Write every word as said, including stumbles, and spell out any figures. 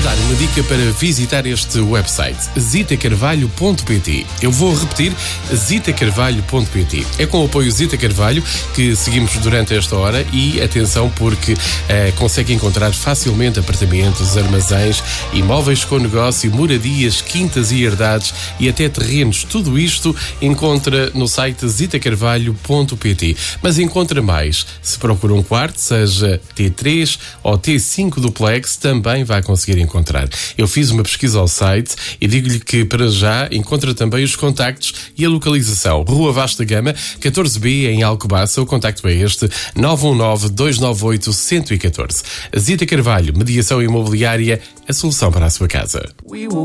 dar uma dica para visitar este website, zita carvalho ponto pt. Eu vou repetir, zita carvalho ponto pt. É com o apoio Zita Carvalho que seguimos durante esta hora e atenção porque eh, consegue encontrar facilmente apartamentos, armazéns, imóveis com negócio, moradias, quintas e herdades e até terrenos. Tudo isto encontra no site zita carvalho ponto pt. Mas encontra mais. Se procura um quarto, seja T três ou T cinco duplex, também vai conseguir encontrar. Eu fiz uma pesquisa ao site e digo-lhe que para já encontra também os contactos e a localização. Rua Vasta Gama, catorze B em Alcobaça. O contacto é este, nove um nove, dois nove oito, um zero um quatro. Zita Carvalho, mediação imobiliária, a solução para a sua casa.